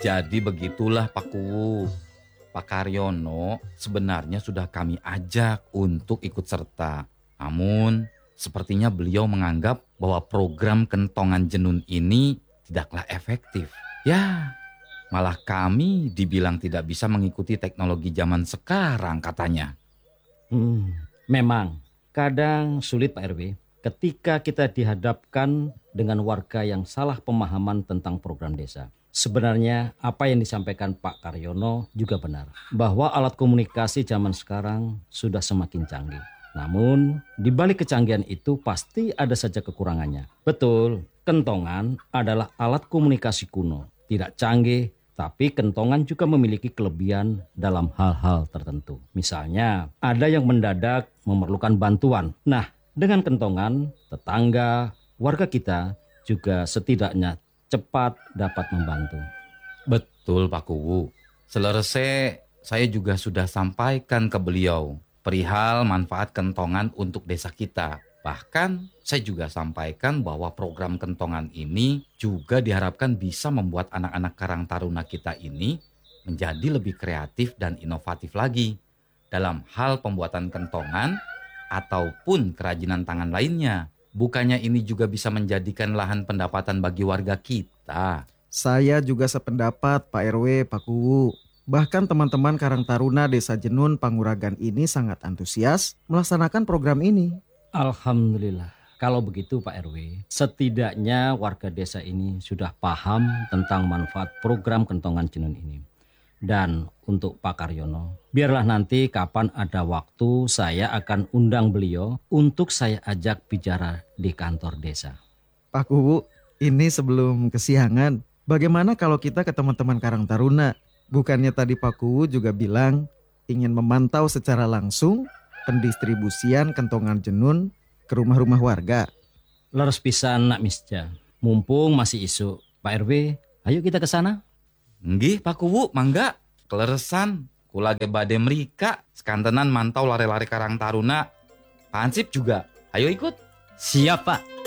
Jadi begitulah Pak Kuwu. Pak Karyono sebenarnya sudah kami ajak untuk ikut serta. Namun sepertinya beliau menganggap bahwa program kentongan jenun ini tidaklah efektif. Ya, malah kami dibilang tidak bisa mengikuti teknologi zaman sekarang katanya. Memang kadang sulit Pak RW ketika kita dihadapkan dengan warga yang salah pemahaman tentang program desa. Sebenarnya apa yang disampaikan Pak Karyono juga benar, bahwa alat komunikasi zaman sekarang sudah semakin canggih. Namun di balik kecanggihan itu pasti ada saja kekurangannya. Betul, kentongan adalah alat komunikasi kuno, tidak canggih, tapi kentongan juga memiliki kelebihan dalam hal-hal tertentu. Misalnya, ada yang mendadak memerlukan bantuan. Nah, dengan kentongan, tetangga, warga kita juga setidaknya cepat dapat membantu. Betul Pak Kuwu. Selesai saya juga sudah sampaikan ke beliau perihal manfaat kentongan untuk desa kita. Bahkan saya juga sampaikan bahwa program kentongan ini juga diharapkan bisa membuat anak-anak Karang Taruna kita ini menjadi lebih kreatif dan inovatif lagi dalam hal pembuatan kentongan ataupun kerajinan tangan lainnya. Bukannya ini juga bisa menjadikan lahan pendapatan bagi warga kita. Saya juga sependapat Pak RW, Pak Kuwu. Bahkan teman-teman Karang Taruna Desa Jenun Panguragan ini sangat antusias melaksanakan program ini. Alhamdulillah. Kalau begitu Pak RW, setidaknya warga desa ini sudah paham tentang manfaat program kentongan jenun ini. Dan untuk Pak Karyono, biarlah nanti kapan ada waktu saya akan undang beliau untuk saya ajak bicara di kantor desa. Pak Kuwu, ini sebelum kesiangan, bagaimana kalau kita ke teman-teman Karang Taruna? Bukannya tadi Pak Kuwu juga bilang ingin memantau secara langsung pendistribusian kentongan jenun ke rumah-rumah warga. Leres pisan nak misja, mumpung masih isu. Pak RW, ayo kita ke sana. Nggih Pak Kuwu, mangga. Keleresan, kulage bade merika, sekantenan mantau lare-lare Karang Taruna. Pak Hansip juga, ayo ikut. Siap Pak.